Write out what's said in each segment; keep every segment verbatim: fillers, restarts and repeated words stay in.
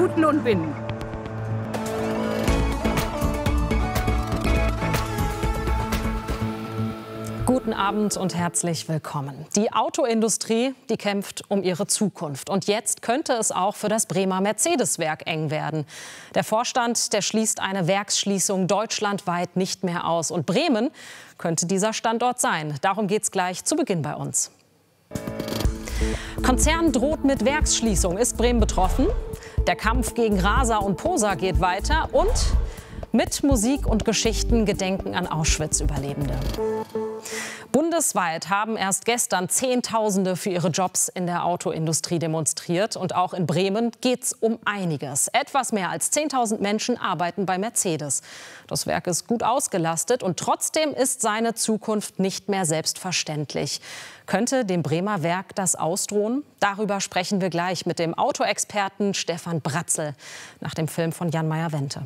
guten Unbinden. Guten Abend und herzlich willkommen. Die Autoindustrie, die kämpft um ihre Zukunft. Und jetzt könnte es auch für das Bremer Mercedes-Werk eng werden. Der Vorstand, der schließt eine Werksschließung deutschlandweit nicht mehr aus. Und Bremen könnte dieser Standort sein. Darum geht es gleich zu Beginn bei uns. Konzern droht mit Werksschließung. Ist Bremen betroffen? Der Kampf gegen Rasa und Posa geht weiter. Und mit Musik und Geschichten gedenken an Auschwitz-Überlebende. Bundesweit haben erst gestern Zehntausende für ihre Jobs in der Autoindustrie demonstriert. Und auch in Bremen geht es um einiges. Etwas mehr als zehntausend Menschen arbeiten bei Mercedes. Das Werk ist gut ausgelastet und trotzdem ist seine Zukunft nicht mehr selbstverständlich. Könnte dem Bremer Werk das ausdrohen? Darüber sprechen wir gleich mit dem Autoexperten Stefan Bratzel nach dem Film von Jan Meyer-Wente.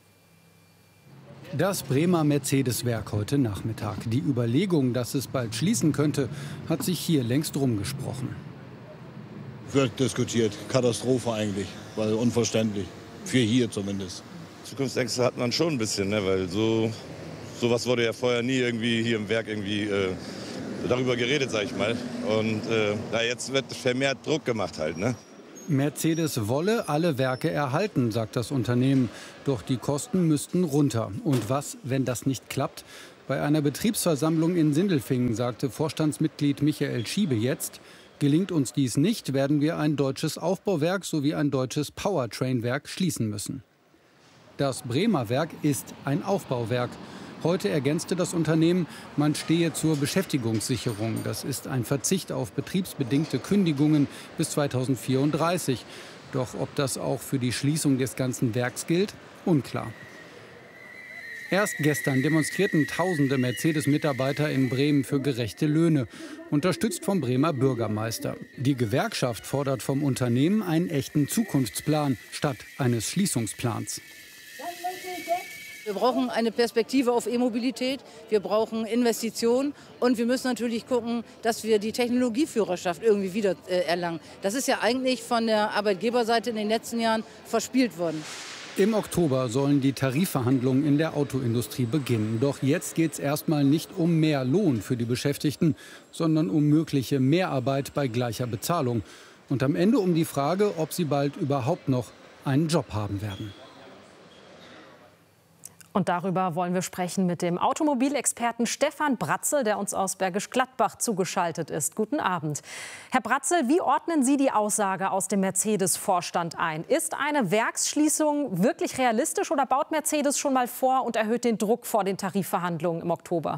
Das Bremer Mercedes-Werk heute Nachmittag. Die Überlegung, dass es bald schließen könnte, hat sich hier längst rumgesprochen. Wird diskutiert. Katastrophe eigentlich, weil unverständlich. Für hier zumindest. Zukunftsängste hat man schon ein bisschen, ne? Weil so sowas wurde ja vorher nie irgendwie hier im Werk irgendwie äh, darüber geredet, sag ich mal. Und äh, na, jetzt wird vermehrt Druck gemacht halt, ne? Mercedes wolle alle Werke erhalten, sagt das Unternehmen. Doch die Kosten müssten runter. Und was, wenn das nicht klappt? Bei einer Betriebsversammlung in Sindelfingen sagte Vorstandsmitglied Michael Schiebe jetzt: Gelingt uns dies nicht, werden wir ein deutsches Aufbauwerk sowie ein deutsches Powertrain-Werk schließen müssen. Das Bremer Werk ist ein Aufbauwerk. Heute ergänzte das Unternehmen, man stehe zur Beschäftigungssicherung. Das ist ein Verzicht auf betriebsbedingte Kündigungen bis zweitausendvierunddreißig. Doch ob das auch für die Schließung des ganzen Werks gilt, unklar. Erst gestern demonstrierten tausende Mercedes-Mitarbeiter in Bremen für gerechte Löhne, unterstützt vom Bremer Bürgermeister. Die Gewerkschaft fordert vom Unternehmen einen echten Zukunftsplan statt eines Schließungsplans. Wir brauchen eine Perspektive auf E-Mobilität, wir brauchen Investitionen und wir müssen natürlich gucken, dass wir die Technologieführerschaft irgendwie wieder äh, erlangen. Das ist ja eigentlich von der Arbeitgeberseite in den letzten Jahren verspielt worden. Im Oktober sollen die Tarifverhandlungen in der Autoindustrie beginnen. Doch jetzt geht es erstmal nicht um mehr Lohn für die Beschäftigten, sondern um mögliche Mehrarbeit bei gleicher Bezahlung. Und am Ende um die Frage, ob sie bald überhaupt noch einen Job haben werden. Und darüber wollen wir sprechen mit dem Automobilexperten Stefan Bratzel, der uns aus Bergisch Gladbach zugeschaltet ist. Guten Abend. Herr Bratzel, wie ordnen Sie die Aussage aus dem Mercedes-Vorstand ein? Ist eine Werksschließung wirklich realistisch oder baut Mercedes schon mal vor und erhöht den Druck vor den Tarifverhandlungen im Oktober?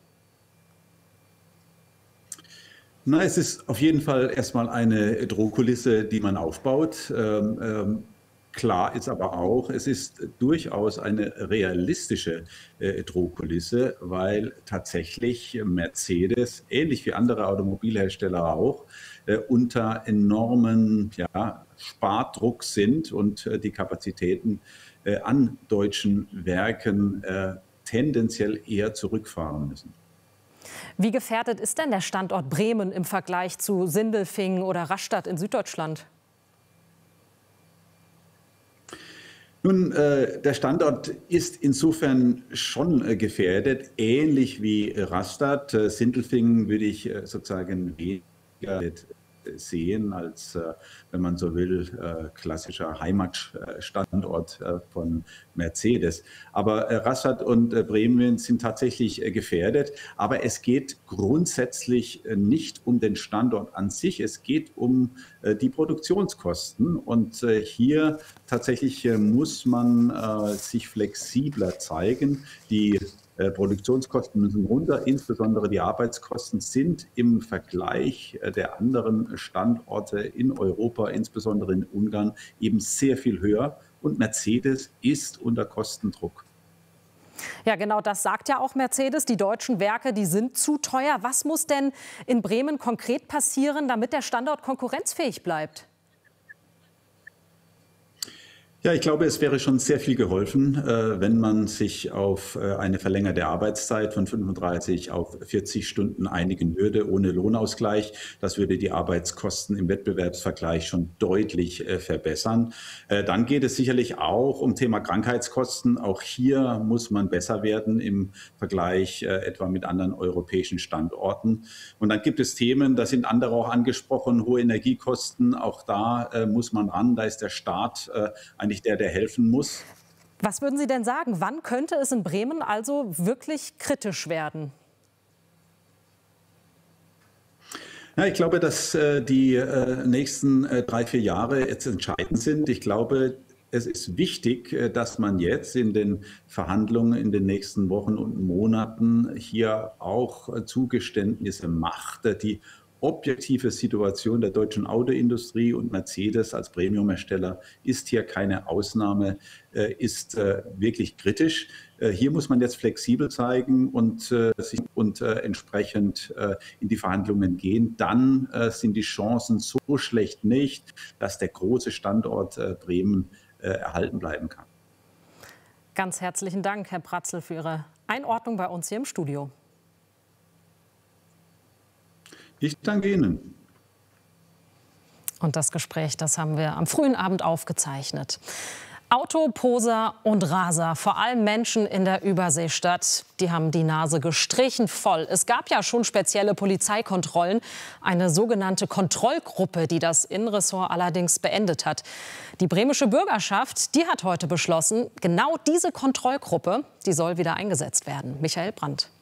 Na, es ist auf jeden Fall erstmal eine Drohkulisse, die man aufbaut. Ähm, ähm, Klar ist aber auch, es ist durchaus eine realistische äh, Drohkulisse, weil tatsächlich Mercedes, ähnlich wie andere Automobilhersteller auch, äh, unter enormen ja, Spardruck sind und äh, die Kapazitäten äh, an deutschen Werken äh, tendenziell eher zurückfahren müssen. Wie gefährdet ist denn der Standort Bremen im Vergleich zu Sindelfingen oder Rastatt in Süddeutschland? Nun, äh, der Standort ist insofern schon äh, gefährdet, ähnlich wie Rastatt. Äh, Sindelfingen würde ich äh, sozusagen weniger sehen als, äh, wenn man so will, äh, klassischer Heimatstandort äh, von Mercedes. Aber äh, Rastatt und äh, Bremen sind tatsächlich äh, gefährdet. Aber es geht grundsätzlich äh, nicht um den Standort an sich. Es geht um äh, die Produktionskosten. Und äh, hier tatsächlich äh, muss man äh, sich flexibler zeigen. Die Äh, Produktionskosten müssen runter, insbesondere die Arbeitskosten sind im Vergleich äh, der anderen Standorte in Europa, insbesondere in Ungarn, eben sehr viel höher. Und Mercedes ist unter Kostendruck. Ja, genau das sagt ja auch Mercedes. Die deutschen Werke, die sind zu teuer. Was muss denn in Bremen konkret passieren, damit der Standort konkurrenzfähig bleibt? Ja, ich glaube, es wäre schon sehr viel geholfen, äh, wenn man sich auf äh, eine verlängerte Arbeitszeit von fünfunddreißig auf vierzig Stunden einigen würde, ohne Lohnausgleich. Das würde die Arbeitskosten im Wettbewerbsvergleich schon deutlich äh, verbessern. Äh, dann geht es sicherlich auch um Thema Krankheitskosten. Auch hier muss man besser werden im Vergleich äh, etwa mit anderen europäischen Standorten. Und dann gibt es Themen, da sind andere auch angesprochen, hohe Energiekosten. Auch da äh, muss man ran. Da ist der Staat äh, ein nicht der, der helfen muss. Was würden Sie denn sagen? Wann könnte es in Bremen also wirklich kritisch werden? Ja, ich glaube, dass äh, die äh, nächsten äh, drei, vier Jahre jetzt entscheidend sind. Ich glaube, es ist wichtig, äh, dass man jetzt in den Verhandlungen in den nächsten Wochen und Monaten hier auch äh, Zugeständnisse macht, äh, die objektive Situation der deutschen Autoindustrie, und Mercedes als Premiumhersteller ist hier keine Ausnahme, äh, ist äh, wirklich kritisch. Äh, hier muss man jetzt flexibel zeigen und, äh, und äh, entsprechend äh, in die Verhandlungen gehen. Dann äh, sind die Chancen so schlecht nicht, dass der große Standort äh, Bremen äh, erhalten bleiben kann. Ganz herzlichen Dank, Herr Bratzel, für Ihre Einordnung bei uns hier im Studio. Ich danke Ihnen. Und das Gespräch, das haben wir am frühen Abend aufgezeichnet. Auto, Poser und Raser, vor allem Menschen in der Überseestadt, die haben die Nase gestrichen voll. Es gab ja schon spezielle Polizeikontrollen, eine sogenannte Kontrollgruppe, die das Innenressort allerdings beendet hat. Die bremische Bürgerschaft, die hat heute beschlossen, genau diese Kontrollgruppe, die soll wieder eingesetzt werden. Michael Brandt.